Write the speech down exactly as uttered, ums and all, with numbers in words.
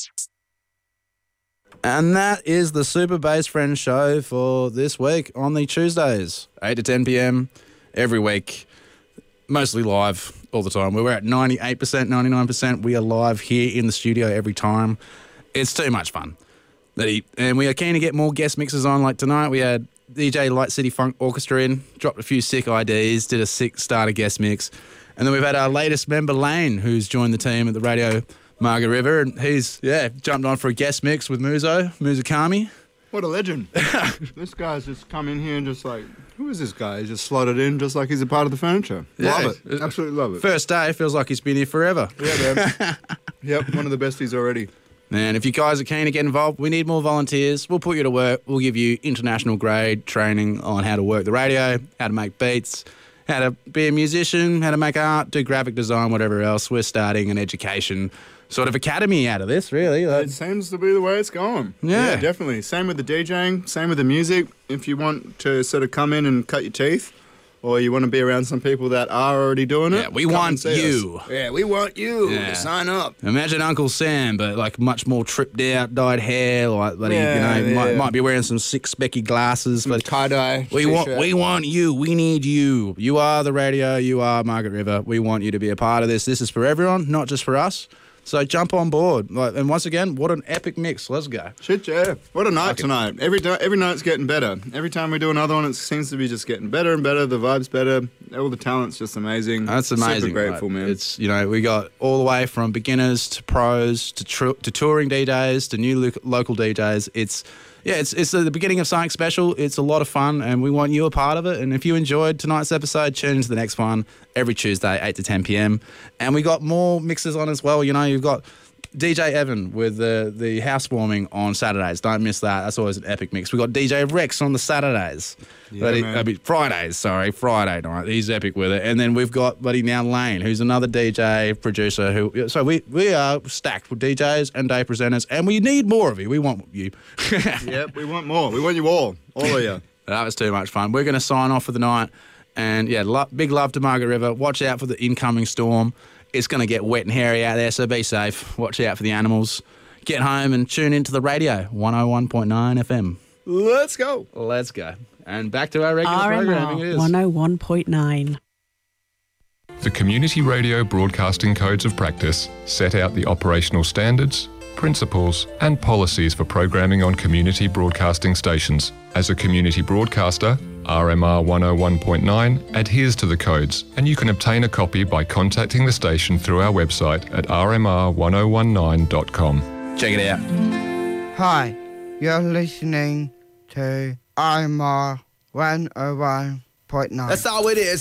And that is the Super Bass Friends show for this week on the Tuesdays, eight to ten p.m. every week, mostly live all the time. We're at ninety-eight percent, ninety-nine percent. We are live here in the studio every time. It's too much fun. And we are keen to get more guest mixes on. Like tonight, we had D J Light City Funk Orchestra in, dropped a few sick I Ds, did a sick starter guest mix. And then we've had our latest member, Lane, who's joined the team at the radio Margaret River, and he's, yeah, jumped on for a guest mix with Muzo, Muzukami. What a legend. This guy's just come in here and just like, who is this guy? He's just slotted in just like he's a part of the furniture. Yeah. Love it. Absolutely love it. First day, feels like he's been here forever. Yeah, man. Yep, one of the besties already. And if you guys are keen to get involved, we need more volunteers. We'll put you to work. We'll give you international grade training on how to work the radio, how to make beats, how to be a musician, how to make art, do graphic design, whatever else. We're starting an education sort of academy out of this, really. It seems to be the way it's going. Yeah. Yeah, definitely. Same with the DJing, same with the music. If you want to sort of come in and cut your teeth, or you want to be around some people that are already doing it. Yeah, we come want and see you. us. Yeah, we want you Yeah. to sign up. Imagine Uncle Sam, but like much more tripped out, dyed hair, like bloody, Yeah, you know, yeah. might, might be wearing some sick specky glasses. Some But tie-dye we want, t-shirt. we want you. We need you. You are the radio. You are Margaret River. We want you to be a part of this. This is for everyone, not just for us. So jump on board. Like, and once again, what an epic mix. Let's go. Shit, yeah. What a night Okay. tonight. Every, di- every night's getting better. Every time we do another one, it seems to be just getting better and better. The vibe's better. All the talent's just amazing. That's amazing. Super grateful, right? man. It's, you know, we got all the way from beginners to pros to tr- to touring D Js to new lo- local D Js. It's, yeah, it's it's the beginning of something special. It's a lot of fun, and we want you a part of it. And if you enjoyed tonight's episode, tune into the next one every Tuesday, eight to ten p.m. And we got more mixes on as well. You know, you've got D J Evan with the, the housewarming on Saturdays. Don't miss that. That's always an epic mix. We've got D J Rex on the Saturdays. Yeah, Buddy, man. I mean, Fridays, sorry. Friday night. He's epic with it. And then we've got Buddy now Lane, who's another D J producer. Who So we, we are stacked with D Js and day presenters, and we need more of you. We want you. Yep, we want more. We want you all. All of you. That was too much fun. We're going to sign off for the night. And, yeah, lo- big love to Margaret River. Watch out for the incoming storm. It's going to get wet and hairy out there, so be safe. Watch out for the animals. Get home and tune into the radio, one oh one point nine F M. Let's go. Let's go. And back to our regular R M programming. It R is. one oh one point nine. The Community Radio Broadcasting Codes of Practice set out the operational standards, principles and policies for programming on community broadcasting stations. As a community broadcaster, R M R one oh one point nine adheres to the codes, and you can obtain a copy by contacting the station through our website at r m r one oh one nine dot com. Check it out. Hi, you're listening to R M R one oh one point nine. That's all it is.